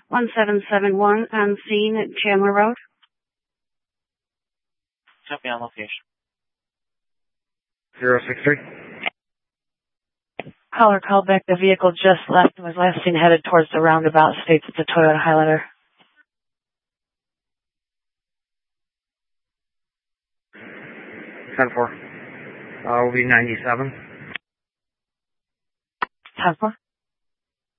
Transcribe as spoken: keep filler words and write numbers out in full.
one seven seven one on scene at Chandler Road. Copy on location. zero six three. Caller called back. The vehicle just left and was last seen headed towards the roundabout. States it's a Toyota Highlander. ten four. Uh, will be ninety-seven. ten four.